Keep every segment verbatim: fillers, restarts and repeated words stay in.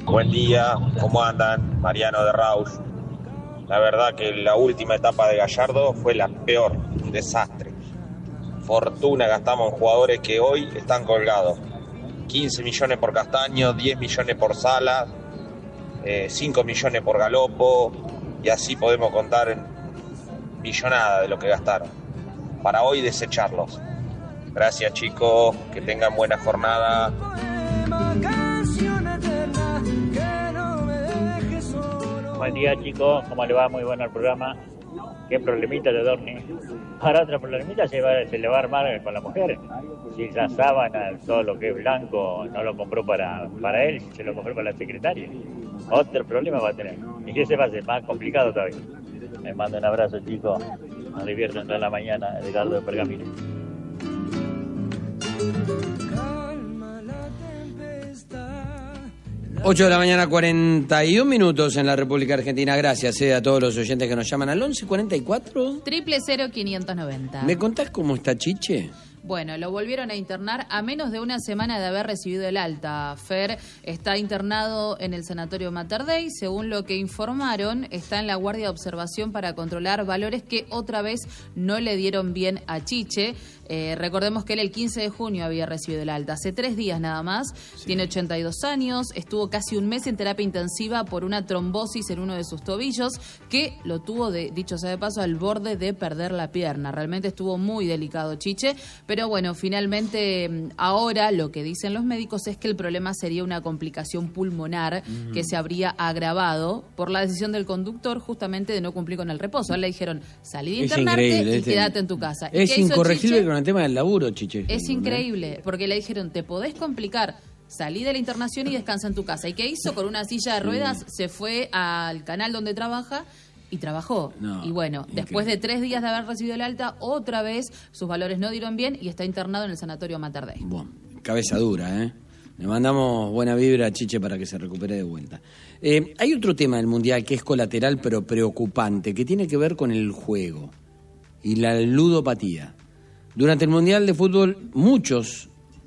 Buen día, ¿cómo andan? Mariano de Rausch. La verdad que la última etapa de Gallardo fue la peor, un desastre. Fortuna gastamos en jugadores que hoy están colgados. quince millones por Castaño, diez millones por Salas, eh, cinco millones por Galopo, y así podemos contar en millonada de lo que gastaron. Para hoy desecharlos. Gracias, chicos, que tengan buena jornada. Buen día, chicos, ¿cómo le va? Muy bueno el programa. ¿Qué problemita de Dorni? Ahora otro problemita se, va, se le va a armar con la mujer. Si esa sábana, todo lo que es blanco, no lo compró para, para él, se lo compró para la secretaria. Otro problema va a tener. Y que se va a hacer más complicado todavía. Les mando un abrazo, chicos. Me divierten toda la mañana, Edgardo de Pergamino. ocho de la mañana, cuarenta y un minutos en la República Argentina. Gracias eh, a todos los oyentes que nos llaman al once cuarenta y cuatro. Triple cero quinientos noventa. ¿Me contás cómo está Chiche? Bueno, lo volvieron a internar a menos de una semana de haber recibido el alta. Fer está internado en el sanatorio Mater Dei. Según lo que informaron, está en la guardia de observación para controlar valores que otra vez no le dieron bien a Chiche. Eh, recordemos que él el quince de junio había recibido el alta, hace tres días nada más. Sí. Tiene ochenta y dos años, estuvo casi un mes en terapia intensiva por una trombosis en uno de sus tobillos, que lo tuvo, de, dicho sea de paso, al borde de perder la pierna. Realmente estuvo muy delicado Chiche, pero bueno, finalmente ahora lo que dicen los médicos es que el problema sería una complicación pulmonar uh-huh. que se habría agravado por la decisión del conductor justamente de no cumplir con el reposo. A él le dijeron, salí de internarte y este... quédate en tu casa. Es incorregible con el tema del laburo, Chiche. Es increíble, porque le dijeron, te podés complicar, salí de la internación y descansa en tu casa. ¿Y qué hizo? Con una silla de ruedas sí. se fue al canal donde trabaja y trabajó. No, y bueno, increíble. Después de tres días de haber recibido el alta, otra vez sus valores no dieron bien y está internado en el sanatorio Mater Dei. Bueno, cabeza dura, ¿eh? Le mandamos buena vibra a Chiche para que se recupere de vuelta. Eh, hay otro tema del Mundial que es colateral pero preocupante, que tiene que ver con el juego y la ludopatía. Durante el Mundial de Fútbol, muchos,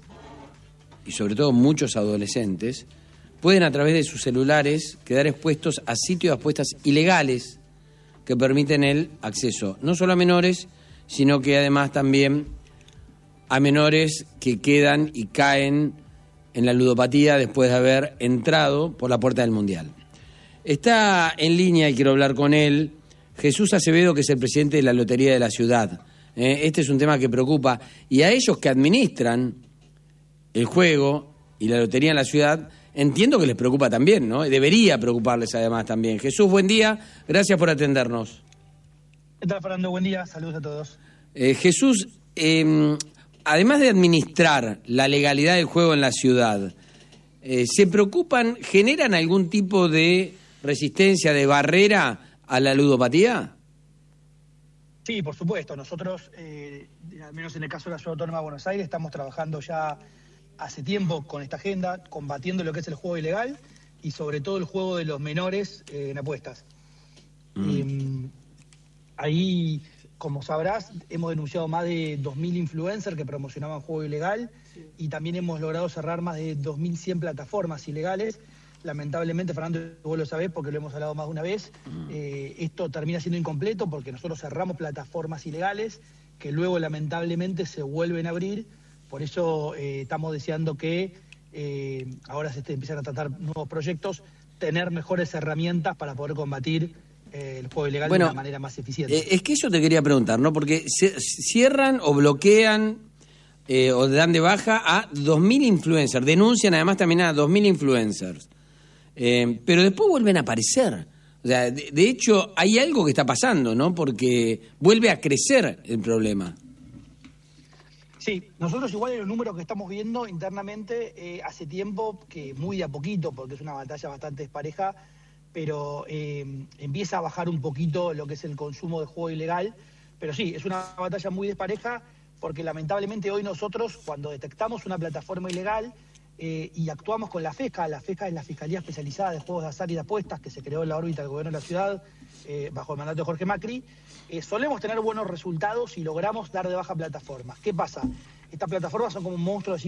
y sobre todo muchos adolescentes, pueden a través de sus celulares quedar expuestos a sitios de apuestas ilegales que permiten el acceso no solo a menores, sino que además también a menores que quedan y caen en la ludopatía después de haber entrado por la puerta del Mundial. Está en línea, y quiero hablar con él, Jesús Acevedo, que es el presidente de la Lotería de la Ciudad. Eh, este es un tema que preocupa, y a ellos que administran el juego y la lotería en la ciudad, entiendo que les preocupa también, ¿no? Debería preocuparles además también. Jesús, buen día, gracias por atendernos. ¿Qué tal, Fernando? Buen día, saludos a todos. Eh, Jesús, eh, además de administrar la legalidad del juego en la ciudad, eh, ¿se preocupan, generan algún tipo de resistencia, de barrera a la ludopatía? Sí, por supuesto. Nosotros, eh, al menos en el caso de la Ciudad Autónoma de Buenos Aires, estamos trabajando ya hace tiempo con esta agenda, combatiendo lo que es el juego ilegal y sobre todo el juego de los menores eh, en apuestas. Mm. Eh, ahí, como sabrás, hemos denunciado más de dos mil influencers que promocionaban juego ilegal sí. y también hemos logrado cerrar más de dos mil cien plataformas ilegales. Lamentablemente, Fernando, vos lo sabés porque lo hemos hablado más de una vez, eh, esto termina siendo incompleto porque nosotros cerramos plataformas ilegales que luego lamentablemente se vuelven a abrir. Por eso eh, estamos deseando que eh, ahora se empiezan a tratar nuevos proyectos, tener mejores herramientas para poder combatir eh, el juego ilegal bueno, de una manera más eficiente. Eh, es que eso te quería preguntar, ¿no? Porque se, cierran o bloquean eh, o dan de baja a dos mil influencers, denuncian además también a dos mil influencers. Eh, pero después vuelven a aparecer. O sea, de, de hecho, hay algo que está pasando, ¿no? Porque vuelve a crecer el problema. Sí, nosotros igual en los números que estamos viendo internamente eh, hace tiempo, que muy de a poquito, porque es una batalla bastante despareja, pero eh, empieza a bajar un poquito lo que es el consumo de juego ilegal. Pero sí, es una batalla muy despareja, porque lamentablemente hoy nosotros, cuando detectamos una plataforma ilegal, Eh, y actuamos con la FESCA. La FESCA es la Fiscalía Especializada de Juegos de Azar y de Apuestas, que se creó en la órbita del gobierno de la ciudad eh, bajo el mandato de Jorge Macri. Eh, solemos tener buenos resultados y logramos dar de baja plataformas. ¿Qué pasa? Estas plataformas son como un monstruo de